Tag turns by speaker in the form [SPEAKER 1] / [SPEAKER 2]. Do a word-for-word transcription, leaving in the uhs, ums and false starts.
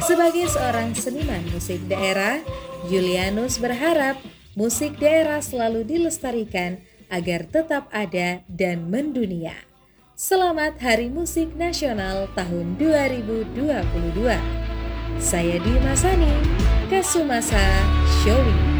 [SPEAKER 1] Sebagai seorang seniman musik daerah, Julianus berharap musik daerah selalu dilestarikan agar tetap ada dan mendunia. Selamat Hari Musik Nasional tahun dua ribu dua puluh dua. Saya Dwi Masani, Kasumasa Showing.